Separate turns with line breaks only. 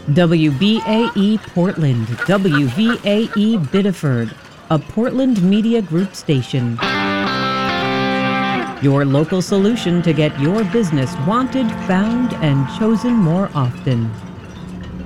WBAE Portland, WVAE Biddeford, a Portland Media Group station. Your local solution to get your business wanted, found, and chosen more often.